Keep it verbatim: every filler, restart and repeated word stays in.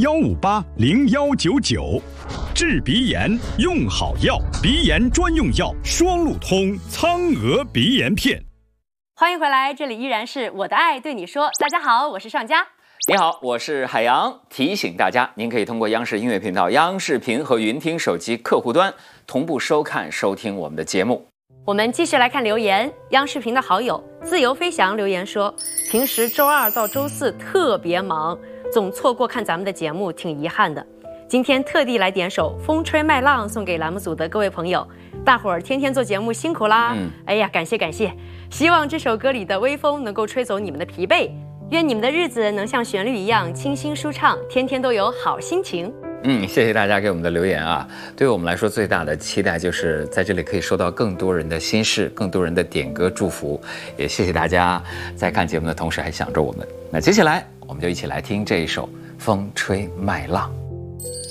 幺五八零幺九九。治鼻炎用好药，鼻炎专用药双路通苍娥鼻炎片。 欢迎回来，这里依然是我的爱对你说。大家好，我是尚佳。 你好，我是海洋。提醒大家，您可以通过央视音乐频道、央视频和云听手机客户端同步收看、收听我们的节目。 我们继续来看留言。央视频的好友自由飞翔留言说，平时周二到周四特别忙，总错过看咱们的节目，挺遗憾的。今天特地来点首《风吹麦浪》送给栏目组的各位朋友，大伙儿天天做节目辛苦啦！嗯，哎呀，感谢感谢！希望这首歌里的微风能够吹走你们的疲惫，愿你们的日子能像旋律一样清新舒畅，天天都有好心情。 嗯，谢谢大家给我们的留言啊！对于我们来说，最大的期待就是在这里可以收到更多人的心事，更多人的点歌祝福。也谢谢大家在看节目的同时还想着我们。那接下来我们就一起来听这一首《风吹麦浪》。